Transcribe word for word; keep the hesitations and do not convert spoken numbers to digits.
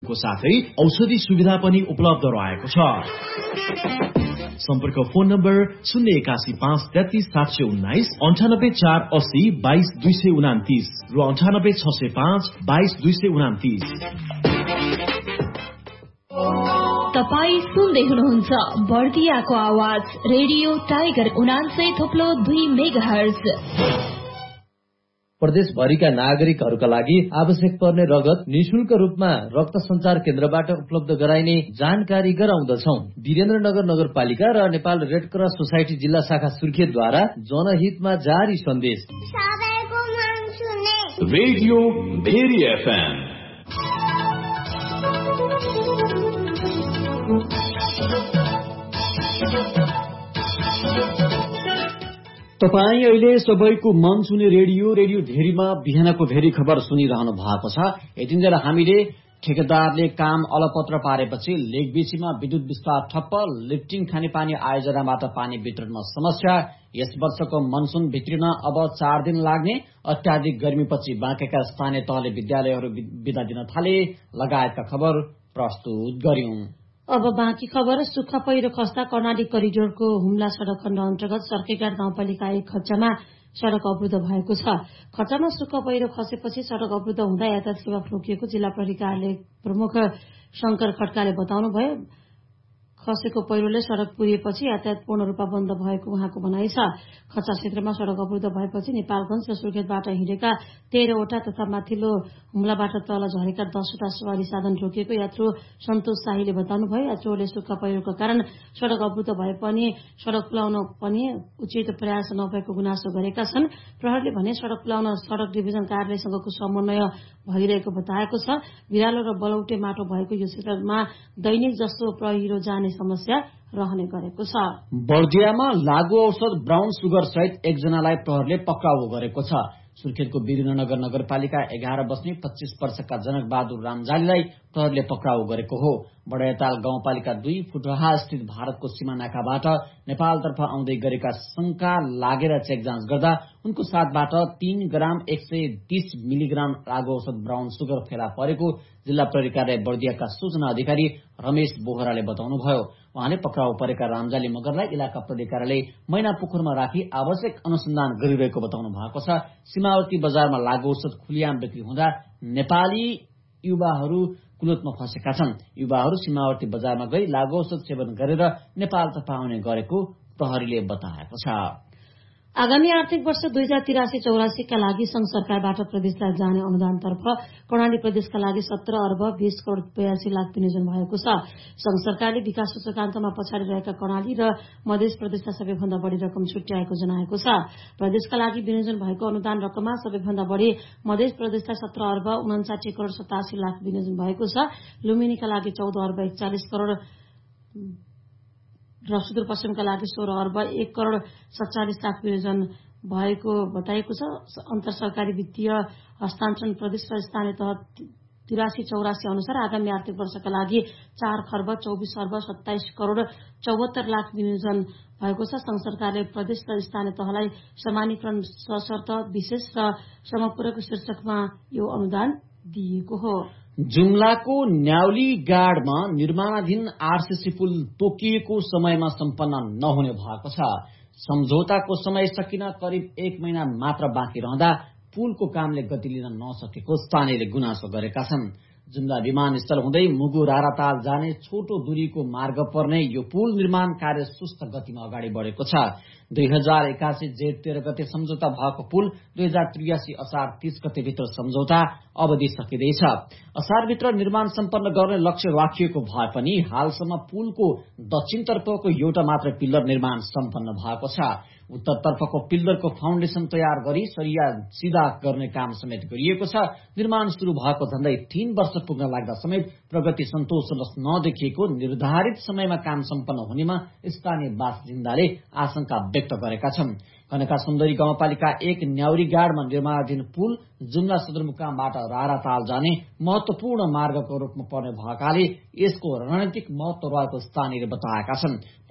को साथै औषधि सुविधा पनि उपलब्ध रहेको छ। सम्पर्क फोन नम्बर शून्य एकासी पाँच तेत्तीस सात सय उन्नाइस अन्ठानब्बे चार अस्सी बाइस दुई सय उनातिस र अन्ठानब्बे छ सय पाँच बाइस दुई सय उनातिस। तपाई सुन्दै हुनुहुन्छ बर्दियाको आवाज रेडियो टाइगर उनान्सय थोप्लो दुई मेगाहर्ज। प्रदेशभरिका नागरिकहरूका लागि आवश्यक पर्ने रगत निशुल्क रूपमा रक्त संचार केन्द्रबाट उपलब्ध गराइने जानकारी गराउँदछौ। वीरेन्द्रनगर नगरपालिका र नेपाल रेड क्रस सोसाइटी जिल्ला शाखा सुर्खेतद्वारा जनहितमा जारी सन्देश। Radio very FM. तपाई अहिले सबैको मन छुने रेडियो रेडियो भेरीमा बिहानको भेरी खबर सुनिरहनु भएको छ। यतिन्जेल हामीले ठेकेदारले काम अलपत्र पारेपछि लेकबीचीमा विद्युत विस्तार ठप्प, लिफ्टिङ खानेपानी आयोजनाबाट पानी वितरणमा समस्या, यस वर्षको मनसुन भित्रिन अब चार दिन लाग्ने, अत्याधिक गर्मीपछि बाँकेका स्थानीय तहले विद्यालयहरू बिदा दिन थाले लगायतका खबर प्रस्तुत गर्यौं। अब बाँकी खबर। सुक्खा पहिरो खस्दा कर्णाली करिडोरको हुम्ला सड़क खण्ड अन्तर्गत सर्केघाट गाउँपालिका एक खर्चामा सड़क अवरुद्ध भएको छ। खर्चामा सुक्खा पहिरो खसेपछि सड़क अवरुद्ध हुँदा यातायात सेवा रोकिएको जिल्ला प्रहरी कार्यालय प्रमुख शंकर खड्काले बताउनुभयो। खसेको पहिरोले सड़क पुरिएपछि यातायात पूर्ण रूपमा बन्द भएको उहाँको भनाइ छ। खर्चा क्षेत्रमा सड़क अवरुद्ध भएपछि नेपालगंज र सुर्खेतबाट हिँडेका तेह्रवटा तथा माथिल्लो हुम्लाबाट तल झरेका दसवटा सवारी साधन रोकिएको यात्रु सन्तोष शाहीले बताउनुभयो। यात्रुहरूले सुक्खा पहिरोको कारण सड़क अवरुद्ध भए पनि सड़क खुलाउन पनि उचित प्रयास नभएको गुनासो गरेका छन्। प्रहरीले भने सड़क खुलाउन सड़क डिभिजन कार्यालयसँगको समन्वय भइरहेको बताएको छ। भिरालो र बलौटे माटो भएको यो क्षेत्रमा दैनिक जस्तो पहिरो जाने समस्या रहने गरेको छ। बर्दियामा लागू औषध ब्राउन सुगर सहित एकजनालाई प्रहरले पक्राउ गरेको छ। सुर्खेतको वीरेन्द्रनगर नगरपालिका एघार बस्ने पच्चीस वर्षका जनक बहादुर रामजालीलाई प्रहरले पक्राउ गरेको हो। बडायताल गाउँपालिका दुई फुटहा स्थित भारतको सीमा नाकाबाट नेपालतर्फ आउँदै गरेका शंका लागेर चेक जाँच गर्दा उनको साथबाट तीन ग्राम एक सय तीस मिलिग्राम लागू औषध ब्राउन सुगर फेला परेको जिल्ला प्रहरी कार्यालय बर्दियाका सूचना अधिकारी रमेश बोहराले बताउनुभयो। उहाँले पक्राउ परेका रामजाली मगरलाई इलाका प्रहरी कार्यालय मैनापोखरमा राखी आवश्यक अनुसन्धान गरिरहेको बताउनु भएको छ। सीमावर्ती बजारमा लागू औषध खुलियाम बिक्री हुँदा नेपाली युवाहरू कुलतमा फँसेका छन्। युवाहरू सीमावर्ती बजारमा गई लागू औषध सेवन गरेर नेपालतर्फ आउने गरेको प्रहरीले बताएको छ। आगामी आर्थिक वर्ष दुई हजार तिरासी चौरासीका लागि संघ सरकारबाट प्रदेशलाई जाने अनुदानतर्फ कर्णाली प्रदेशका लागि सत्र अर्ब बीस करोड़ बयासी लाख विनियोजन भएको छ। संघ सरकारले विकास सूचकान्तमा पछाडि रहेका कर्णाली र मध्य प्रदेशलाई सबैभन्दा बढ़ी रकम छुट्याएको जनाएको छ। प्रदेशका लागि विनियोजन भएको अनुदान रकममा सबैभन्दा बढ़ी मध्य प्रदेशलाई सत्र अर्ब उनासाठी करोड़ सतासी लाख विनियोजन भएको छ। लुम्बिनीका लागि चौध अर्ब एकचालिस करोड़ र सुदूरपश्चिमका लागि सोह्र अर्ब एक करोड़ सत्तालिस लाख विनियोजन भएको बताइएको छ। अन्तर सरकारी वित्तीय हस्तान्तरण प्रदेश र स्थानीय तह तिरासी चौरासी अनुसार आगामी आर्थिक वर्षका लागि चार खर्ब चौबिस अर्ब सत्ताइस करोड़ चौहत्तर लाख विनियोजन भएको छ। संघ सरकारले प्रदेश र स्थानीय तहलाई समानीकरण सशर्त विशेष र समपूरक शीर्षकमा यो अनुदान दिएको हो। जुम्लाको न्याउली गाडमा निर्माणाधीन आरसीसी पुल तोकिएको समयमा सम्पन्न नहुने भएको छ। सम्झौताको समय सकिन करिब एक महिना मात्र बाँकी रहँदा पुलको कामले गति लिन नसकेको स्थानीयले गुनासो गरेका छन्। जुम्ला विमानस्थल हुँदै मुगु राराताल जाने छोटो दूरीको मार्ग पर्ने यो पुल निर्माण कार्य सुस्त गतिमा अगाडि बढ़ेको छ। दुई हजार एकासी जेठ तेह्र गते सम्झौता भएको पुल दुई हजार त्रियासी असार तीस गते भित्र सम्झौता अवधि सकिँदैछ। असारभित्र निर्माण सम्पन्न गर्ने लक्ष्य राखिएको भए पनि हालसम्म पुलको दक्षिणतर्फको एउटा मात्र पिल्लर निर्माण सम्पन्न भएको छ। उत्तरतर्फको पिल्लरको फाउन्डेशन तयार गरी सरिया सिधा गर्ने काम समेत गरिएको छ। निर्माण शुरू भएको झण्डै तीन वर्ष पुग्न लाग्दा समेत प्रगति सन्तोषजनक नदेखिएको निर्धारित समयमा काम सम्पन्न हुनेमा स्थानीय बासिन्दाले आशंका व्यक्त गरेका छन्। कनका सुन्दरी गाउँपालिका एक न्याउरी गाडमा निर्माणाधीन पुल जुम्ला सदरमुकामबाट राराताल जाने महत्वपूर्ण मार्गको रूपमा पर्ने भएकाले यसको रणनीतिक महत्व रहेको स्थानीयले बताएका छन्।